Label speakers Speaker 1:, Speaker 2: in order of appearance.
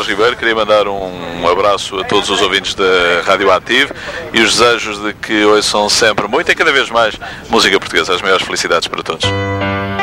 Speaker 1: Ribeiro, queria mandar um abraço a todos os ouvintes da Rádio Ativo e os desejos de que ouçam sempre muito e cada vez mais música portuguesa. As maiores felicidades para todos.